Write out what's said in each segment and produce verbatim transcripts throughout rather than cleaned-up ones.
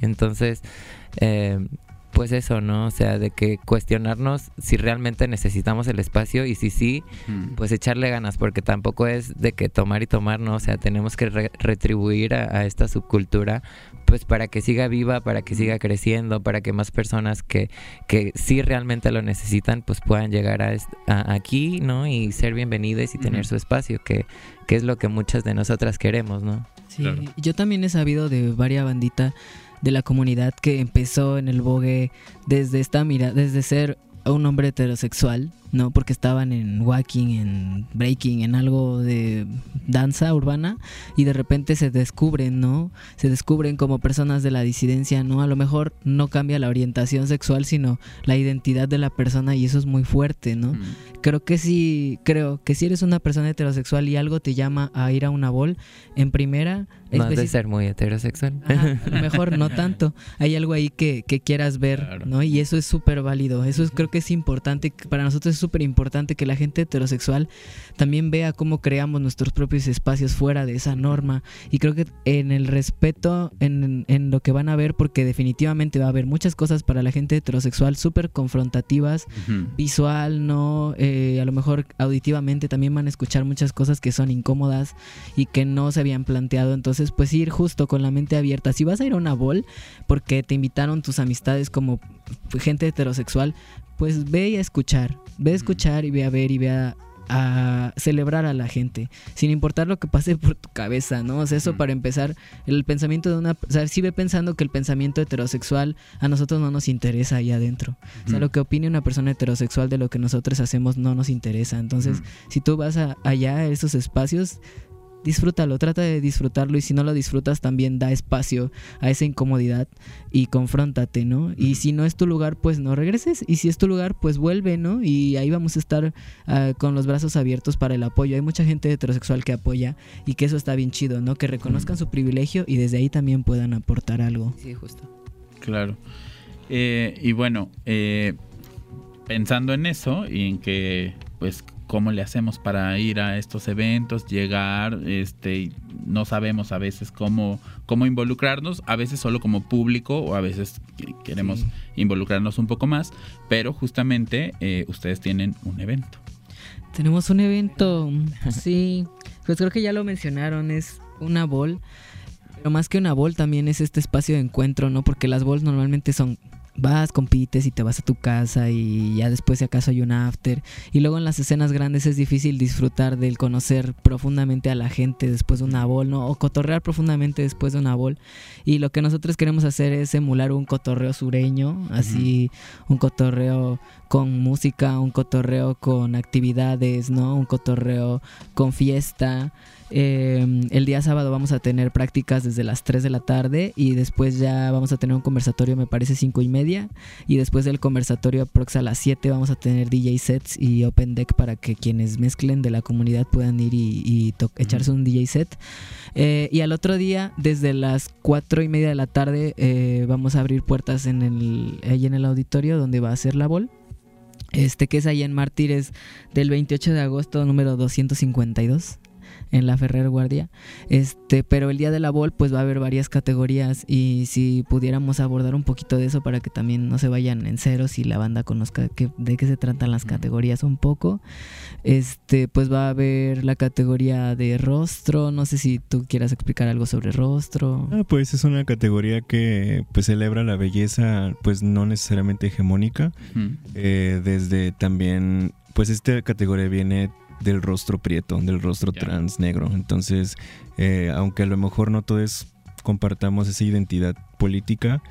Entonces, eh, pues eso, ¿no? O sea, de que cuestionarnos si realmente necesitamos el espacio y si sí, mm. pues echarle ganas, porque tampoco es de que tomar y tomar, ¿no? O sea, tenemos que re- retribuir a, a esta subcultura, pues para que siga viva, para que siga creciendo, para que más personas que, que sí realmente lo necesitan, pues puedan llegar a, est- a aquí, ¿no? Y ser bienvenidas y tener uh-huh. su espacio, que, que es lo que muchas de nosotras queremos, ¿no? Sí, claro. Yo también he sabido de varias banditas de la comunidad que empezó en el vogue desde esta mira, desde ser un hombre heterosexual, ¿no? Porque estaban en walking, en breaking, en algo de danza urbana y de repente se descubren, ¿no? Se descubren como personas de la disidencia, ¿no? A lo mejor no cambia la orientación sexual, sino la identidad de la persona y eso es muy fuerte, ¿no? Mm. Creo que sí, creo que si eres una persona heterosexual y algo te llama a ir a una bol, en primera... No has de ser muy heterosexual. Ajá, a lo mejor no tanto. Hay algo ahí que, que quieras ver, claro. ¿no? Y eso es súper válido. Eso es, creo que es importante. Para nosotros es súper importante que la gente heterosexual también vea cómo creamos nuestros propios espacios fuera de esa norma. Y creo que en el respeto, en, en lo que van a ver, porque definitivamente va a haber muchas cosas para la gente heterosexual súper confrontativas, uh-huh. visual, ¿no? Eh, a lo mejor auditivamente también van a escuchar muchas cosas que son incómodas y que no se habían planteado. Entonces, pues ir justo con la mente abierta. Si vas a ir a una bol porque te invitaron tus amistades como gente heterosexual, pues ve a escuchar, ve a escuchar y ve a ver y ve a, a celebrar a la gente, sin importar lo que pase por tu cabeza, ¿no? O sea, eso para empezar, el pensamiento de una... O sea, sí ve pensando que el pensamiento heterosexual a nosotros no nos interesa ahí adentro. O sea, lo que opine una persona heterosexual de lo que nosotros hacemos no nos interesa. Entonces, si tú vas a, allá a esos espacios, disfrútalo, trata de disfrutarlo y si no lo disfrutas también da espacio a esa incomodidad y confróntate, ¿no? Y si no es tu lugar, pues no regreses y si es tu lugar, pues vuelve, ¿no? Y ahí vamos a estar uh, con los brazos abiertos para el apoyo. Hay mucha gente heterosexual que apoya y que eso está bien chido, ¿no? Que reconozcan su privilegio y desde ahí también puedan aportar algo. Sí, justo. Claro. Eh, y bueno, eh, pensando en eso y en que, pues, cómo le hacemos para ir a estos eventos, llegar, este, no sabemos a veces cómo, cómo involucrarnos, a veces solo como público o a veces queremos sí. involucrarnos un poco más, pero justamente eh, ustedes tienen un evento. Tenemos un evento, sí, pues creo que ya lo mencionaron, es una bol, pero más que una bol también es este espacio de encuentro, ¿no? Porque las bols normalmente son... vas, compites y te vas a tu casa y ya después si acaso hay un after y luego en las escenas grandes es difícil disfrutar del conocer profundamente a la gente después de una bol, ¿no? O cotorrear profundamente después de una bol y lo que nosotros queremos hacer es emular un cotorreo sureño, así uh-huh. un cotorreo con música, un cotorreo con actividades, ¿no? Un cotorreo con fiesta. Eh, el día sábado vamos a tener prácticas desde las tres de la tarde y después ya vamos a tener un conversatorio, me parece cinco y media, y después del conversatorio aprox a las siete vamos a tener D J sets y open deck para que quienes mezclen de la comunidad puedan ir y, y to- echarse un D J set. Eh, y al otro día desde las cuatro y media de la tarde eh, vamos a abrir puertas en el, ahí en el auditorio donde va a ser la bol. Este que es ahí en Mártires del veintiocho de agosto número doscientos cincuenta y dos en la Ferrer Guardia, este, pero el día de la bol pues va a haber varias categorías y si pudiéramos abordar un poquito de eso para que también no se vayan en ceros y la banda conozca que, de qué se tratan las categorías un poco, este, pues va a haber la categoría de rostro, no sé si tú quieras explicar algo sobre rostro. Ah, pues es una categoría que pues celebra la belleza pues no necesariamente hegemónica, uh-huh. eh, desde también pues esta categoría viene del rostro prieto, del rostro yeah. trans negro. Entonces, eh, aunque a lo mejor no todos compartamos esa identidad política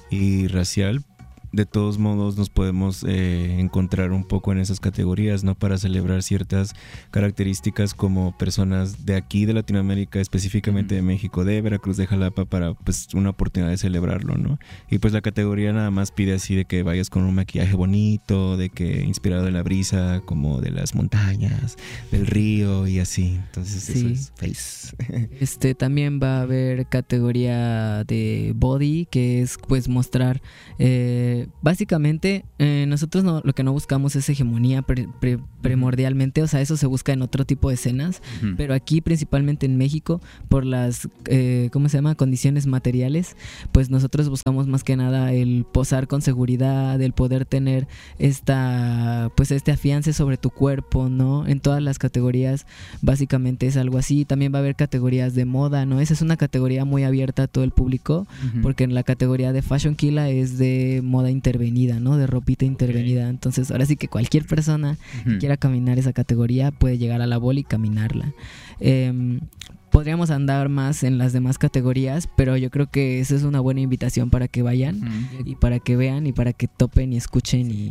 y racial, de todos modos nos podemos eh, encontrar un poco en esas categorías, ¿no? Para celebrar ciertas características como personas de aquí, de Latinoamérica, específicamente de México, de Veracruz, de Jalapa, para pues una oportunidad de celebrarlo, ¿no? Y pues la categoría nada más pide así de que vayas con un maquillaje bonito, de que inspirado de la brisa, como de las montañas, del río y así. Entonces sí. Eso es face. Este, también va a haber categoría de body, que es pues mostrar... Eh, Eh, básicamente, eh, nosotros no, lo que no buscamos es hegemonía pre, pre, primordialmente, o sea, eso se busca en otro tipo de escenas, uh-huh. pero aquí, principalmente en México, por las, eh, ¿cómo se llama?, condiciones materiales, pues nosotros buscamos más que nada el posar con seguridad, el poder tener esta, pues este afiance sobre tu cuerpo, ¿no? En todas las categorías, básicamente es algo así. También va a haber categorías de moda, ¿no? Esa es una categoría muy abierta a todo el público, uh-huh. porque en la categoría de Fashion Killa es de moda intervenida, ¿no? De ropita intervenida. Okay. Entonces, ahora sí que cualquier persona uh-huh. que quiera caminar esa categoría puede llegar a la bola y caminarla. Eh, podríamos andar más en las demás categorías, pero yo creo que esa es una buena invitación para que vayan uh-huh. y para que vean y para que topen y escuchen y...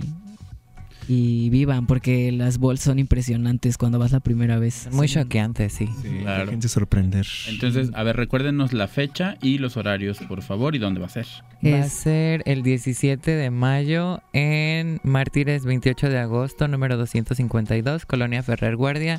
y vivan, porque las balls son impresionantes cuando vas la primera vez. Muy choqueantes, sí. Sí, claro. Déjense sorprender. Entonces, a ver, recuérdenos la fecha y los horarios, por favor, y dónde va a ser. Va a ser el diecisiete de mayo en Mártires veintiocho de agosto, número doscientos cincuenta y dos, Colonia Ferrer Guardia.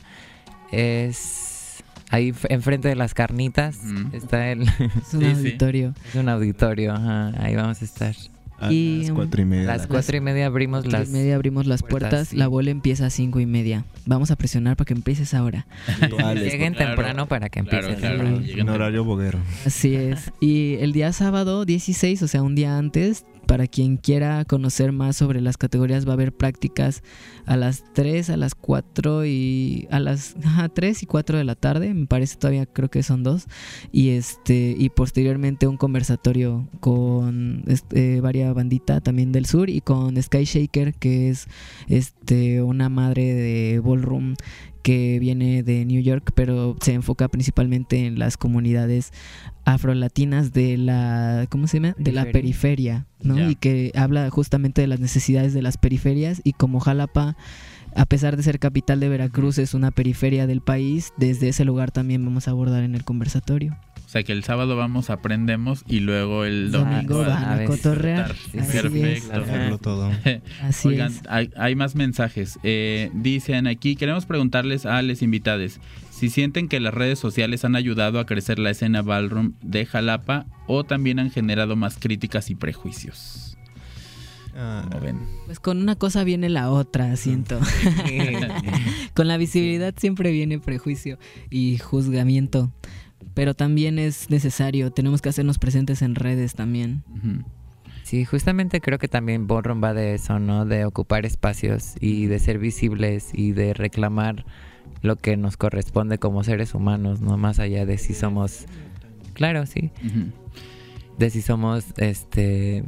Es ahí enfrente de las carnitas. Mm. Está el... Es un sí, auditorio. Sí. Es un auditorio, ajá. Ahí vamos a estar. A y las cuatro y media. Las cuatro y media abrimos cuatro las y media abrimos las puertas. puertas sí. La bola empieza a cinco y media. Vamos a presionar para que empieces ahora. Lleguen claro, temprano para que empieces. Claro, claro. En horario boguero. Así es. Y el día sábado dieciséis, o sea, un día antes, para quien quiera conocer más sobre las categorías, va a haber prácticas a las tres, a las cuatro y a las ajá, tres y cuatro de la tarde, me parece, todavía creo que son dos, y este y posteriormente un conversatorio con este, varias bandita también del sur y con Sky Shaker, que es este una madre de ballroom que viene de New York, pero se enfoca principalmente en las comunidades afrolatinas de la, ¿cómo se llama? De la periferia, ¿no? Yeah. Y que habla justamente de las necesidades de las periferias, y como Jalapa, a pesar de ser capital de Veracruz, es una periferia del país, desde ese lugar también vamos a abordar en el conversatorio. O sea que el sábado vamos, aprendemos y luego el domingo van a, a cotorrear. Sí, perfecto. Hacerlo todo. Así Oigan, es. Hay, hay más mensajes. Eh, dicen aquí, queremos preguntarles a los invitados si sienten que las redes sociales han ayudado a crecer la escena ballroom de Jalapa o también han generado más críticas y prejuicios. Ah, ¿Cómo ven? Pues con una cosa viene la otra, siento. Con la visibilidad siempre viene prejuicio y juzgamiento. Pero también es necesario, tenemos que hacernos presentes en redes también. Uh-huh. Sí, justamente creo que también Ballroom va de eso, ¿no? De ocupar espacios y de ser visibles y de reclamar lo que nos corresponde como seres humanos, ¿no? Más allá de si somos... Claro, sí. Uh-huh. De si somos este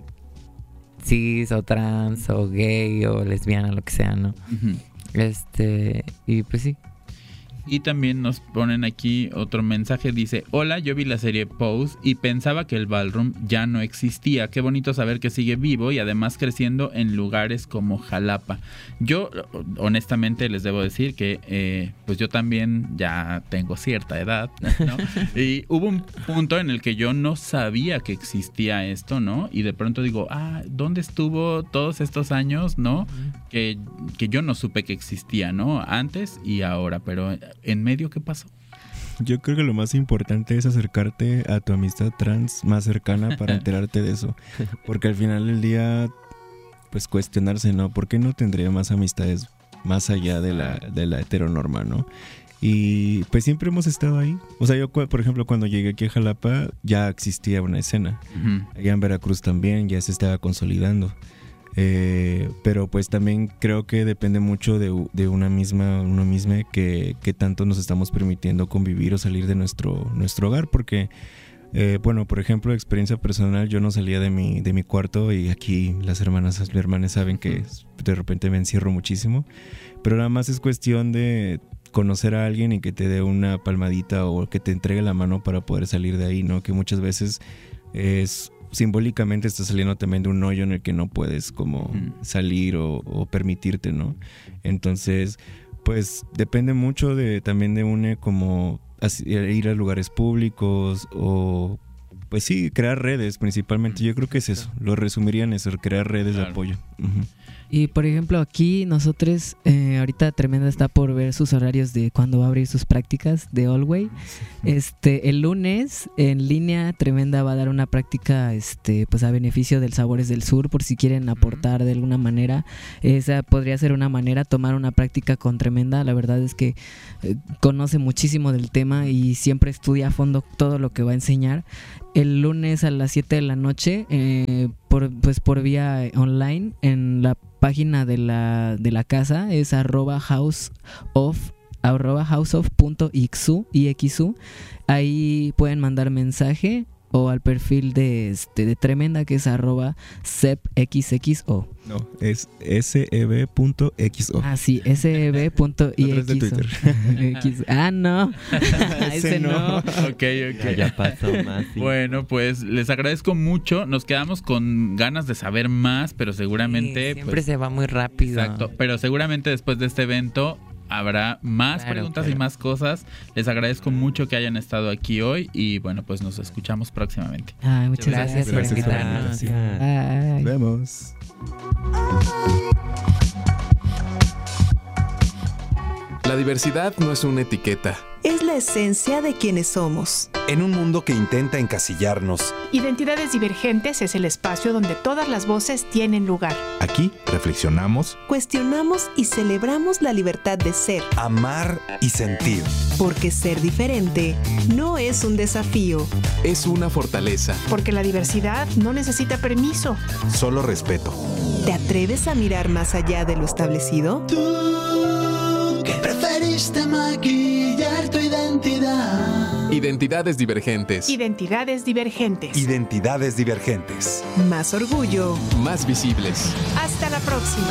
cis o trans o gay o lesbiana, lo que sea, ¿no? Uh-huh. Este, y pues sí. Y también nos ponen aquí otro mensaje, dice: hola, yo vi la serie Pose y pensaba que el ballroom ya no existía. Qué bonito saber que sigue vivo y además creciendo en lugares como Jalapa. Yo honestamente les debo decir que eh, pues yo también ya tengo cierta edad, ¿no? Y hubo un punto en el que yo no sabía que existía esto, ¿no? Y de pronto digo, ah, ¿dónde estuvo todos estos años, no? Que, que yo no supe que existía, ¿no? Antes y ahora, pero... ¿en medio qué pasó? Yo creo que lo más importante es acercarte a tu amistad trans más cercana para enterarte de eso. Porque al final del día, pues cuestionarse, ¿no? ¿Por qué no tendría más amistades más allá de la, de la heteronorma, ¿no? Y pues siempre hemos estado ahí. O sea, yo, por ejemplo, cuando llegué aquí a Jalapa, ya existía una escena. Uh-huh. Allá en Veracruz también ya se estaba consolidando. Eh, pero pues también creo que depende mucho de, de una misma, uno misma que, que tanto nos estamos permitiendo convivir o salir de nuestro, nuestro hogar, porque eh, bueno, por ejemplo, experiencia personal, yo no salía de mi, de mi cuarto, y aquí las hermanas, mis hermanas saben que de repente me encierro muchísimo, pero nada más es cuestión de conocer a alguien y que te dé una palmadita o que te entregue la mano para poder salir de ahí, ¿no? Que muchas veces es... simbólicamente estás saliendo también de un hoyo en el que no puedes como salir o, o permitirte, ¿no? Entonces, pues depende mucho de también de uno como ir a lugares públicos o Pues sí, crear redes principalmente. Yo creo que es eso. Lo resumiría en eso, crear redes claro. de apoyo. Uh-huh. Y por ejemplo aquí nosotros, eh, ahorita Tremenda está por ver sus horarios de cuándo va a abrir sus prácticas de Allway. Este, el lunes en línea Tremenda va a dar una práctica este, pues a beneficio del Sabores del Sur, por si quieren aportar de alguna manera. Esa podría ser una manera, tomar una práctica con Tremenda. La verdad es que eh, conoce muchísimo del tema y siempre estudia a fondo todo lo que va a enseñar. El lunes a las siete de la noche, eh, por, pues por vía online, en la página de la, de la casa, es arroba house of, arroba houseof.ixu, ixu. Ahí pueden mandar mensaje o al perfil de, este, de Tremenda, que es arroba sepxxo. No, es seb.xo. Ah, sí, seb.ixo. Ah, no. Ese no. Ok, ok. Ya, ya pasó más. Sí. Bueno, pues les agradezco mucho. Nos quedamos con ganas de saber más, pero seguramente... Sí, siempre pues, se va muy rápido. Exacto, pero seguramente después de este evento habrá más claro, preguntas claro. y más cosas. Les agradezco mucho que hayan estado aquí hoy y bueno, pues nos escuchamos próximamente. Ay, muchas gracias, gracias por invitarnos. Nos vemos. La diversidad no es una etiqueta. Es la esencia de quienes somos. En un mundo que intenta encasillarnos, Identidades Divergentes es el espacio donde todas las voces tienen lugar. aquí reflexionamos, Cuestionamos y celebramos la libertad de ser. amar y sentir. Porque ser diferente no es un desafío. Es una fortaleza. Porque la diversidad no necesita permiso. Solo respeto. ¿Te atreves a mirar más allá de lo establecido? Tú que preferiste maquillar tu identidad. Identidades divergentes. Identidades Divergentes. Identidades divergentes. Más orgullo. Más visibles. Hasta la próxima.